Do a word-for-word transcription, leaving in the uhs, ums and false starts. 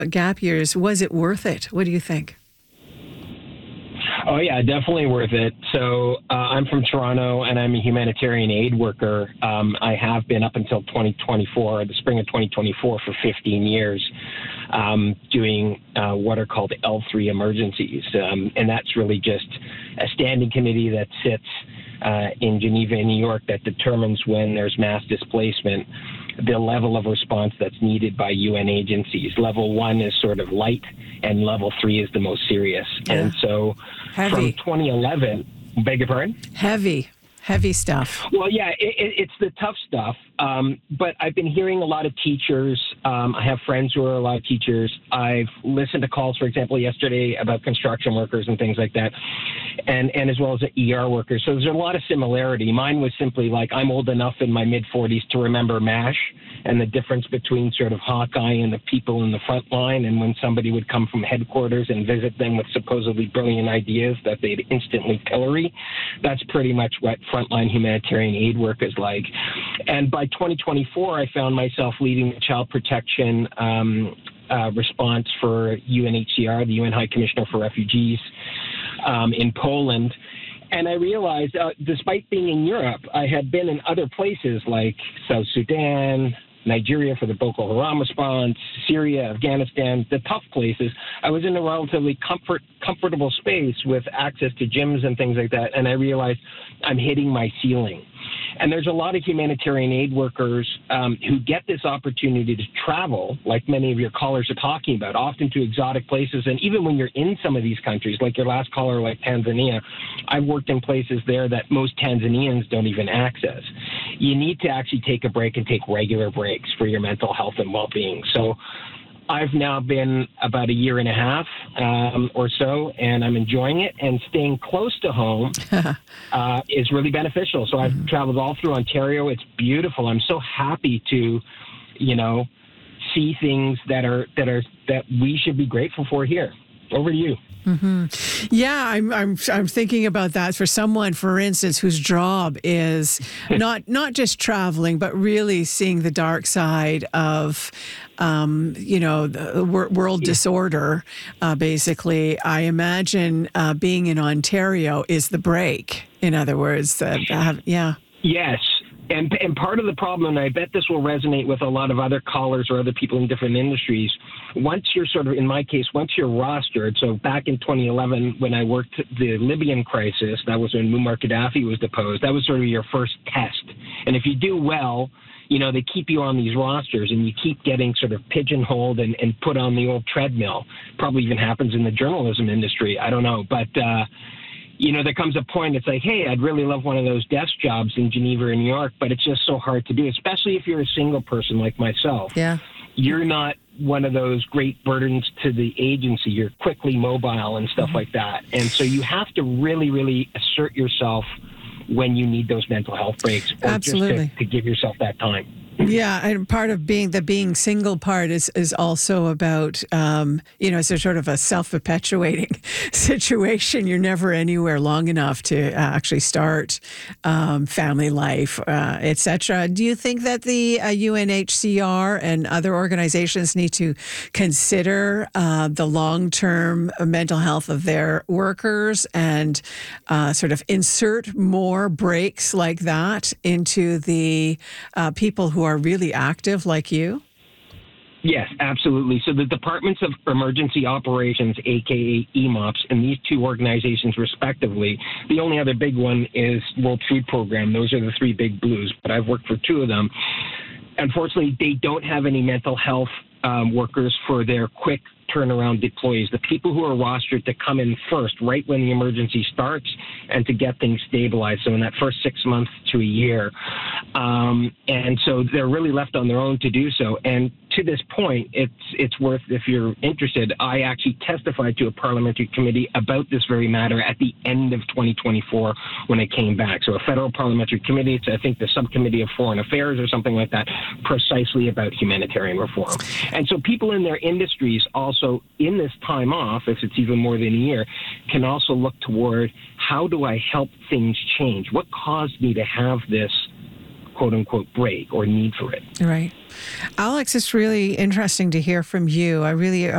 gap years. Was it worth it? What do you think? Oh, yeah, definitely worth it. So uh, I'm from Toronto, and I'm a humanitarian aid worker. Um, I have been up until twenty twenty-four, the spring of twenty twenty-four, for fifteen years, um, doing uh, what are called L three emergencies. Um, and that's really just a standing committee that sits uh, in Geneva, New York, that determines when there's mass displacement, the level of response that's needed by U N agencies. Level one is sort of light, and level three is the most serious. Yeah. And so Heavy. from twenty eleven, beg your pardon? Heavy. Heavy stuff. Well, yeah, it, it, it's the tough stuff. Um, but I've been hearing a lot of teachers. Um, I have friends who are a lot of teachers. I've listened to calls, for example, yesterday about construction workers and things like that, and, and as well as E R workers. So there's a lot of similarity. Mine was simply like, I'm old enough in my mid-forties to remember MASH and the difference between sort of Hawkeye and the people in the front line, and when somebody would come from headquarters and visit them with supposedly brilliant ideas that they'd instantly pillory. That's pretty much what frontline humanitarian aid work is like. And by twenty twenty-four, I found myself leading the child protection um, uh, response for U N H C R, the U N High Commissioner for Refugees, um, in Poland. And I realized, uh, despite being in Europe, I had been in other places like South Sudan, Nigeria for the Boko Haram response, Syria, Afghanistan, the tough places. I was in a relatively comfort, comfortable space with access to gyms and things like that, and I realized I'm hitting my ceiling. And there's a lot of humanitarian aid workers um, who get this opportunity to travel, like many of your callers are talking about, often to exotic places. And even when you're in some of these countries, like your last caller, like Tanzania, I've worked in places there that most Tanzanians don't even access. You need to actually take a break and take regular breaks for your mental health and well-being. So I've now been about a year and a half um, or so, and I'm enjoying it. And staying close to home uh, is really beneficial. So I've mm-hmm. traveled all through Ontario. It's beautiful. I'm so happy to, you know, see things that are that are that we should be grateful for here. Over to you. Mm-hmm. Yeah, I'm, I'm I'm thinking about that for someone, for instance, whose job is not not just traveling, but really seeing the dark side of, um, you know, the world disorder. Uh, basically, I imagine uh, being in Ontario is the break. In other words, uh, have, yeah. Yes. And, and part of the problem, and I bet this will resonate with a lot of other callers or other people in different industries, once you're sort of, in my case, once you're rostered, so back in twenty eleven when I worked the Libyan crisis, that was when Muammar Gaddafi was deposed, that was sort of your first test. And if you do well, you know, they keep you on these rosters and you keep getting sort of pigeonholed and, and put on the old treadmill. Probably even happens in the journalism industry. I don't know. But, uh, you know, there comes a point, it's like, hey, I'd really love one of those desk jobs in Geneva or New York, but it's just so hard to do, especially if you're a single person like myself. Yeah. You're not one of those great burdens to the agency. You're quickly mobile and stuff mm-hmm. like that. And so you have to really, really assert yourself when you need those mental health breaks or Absolutely. just to, to give yourself that time. Yeah, and part of being the being single part is is also about um, you know, it's a sort of a self-perpetuating situation. You're never anywhere long enough to uh, actually start um, family life, uh, et cetera. Do you think that the uh, U N H C R and other organizations need to consider uh, the long-term mental health of their workers and uh, sort of insert more breaks like that into the uh, people who are really active like you? Yes, absolutely. So the Departments of Emergency Operations, a k a. E M O P S, and these two organizations respectively, the only other big one is World Food Program. Those are the three big blues, but I've worked for two of them. Unfortunately, they don't have any mental health um, workers for their quick turnaround deployees, the people who are rostered to come in first, right when the emergency starts, and to get things stabilized. So in that first six months to a year. Um, and so they're really left on their own to do so. And to this point, it's it's worth, if you're interested, I actually testified to a parliamentary committee about this very matter at the end of twenty twenty-four when I came back. So a federal parliamentary committee, it's I think the subcommittee of foreign affairs or something like that, precisely about humanitarian reform. And so people in their industries also, in this time off, if it's even more than a year, can also look toward, how do I help things change? What caused me to have this quote-unquote break or need for it? Right. Alex, it's really interesting to hear from you. I really